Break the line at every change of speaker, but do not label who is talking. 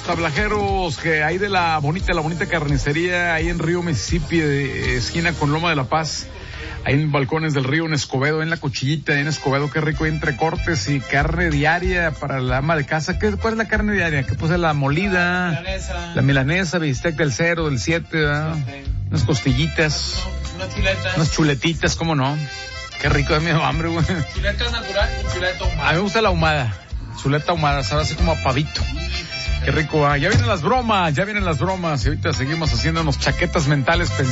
tablajeros que hay de la bonita carnicería ahí en Río Mississippi, esquina con Loma de la Paz, ahí en Balcones del Río, en Escobedo, en La Cuchillita, en Escobedo, qué rico, entre cortes y carne diaria para la ama de casa. ¿Cuál es la carne diaria? ¿Qué pues la molida? La milanesa, bistec del 0, del 7, ¿verdad? Unas costillitas. Unas chuletitas, ¿cómo no? Qué rico, me dio hambre, güey.
¿Chuleta natural y chuleta ahumada?
A mí me gusta la ahumada. Chuleta ahumada, sabe así como a pavito. Qué rico, ya vienen las bromas. Y ahorita seguimos haciéndonos chaquetas mentales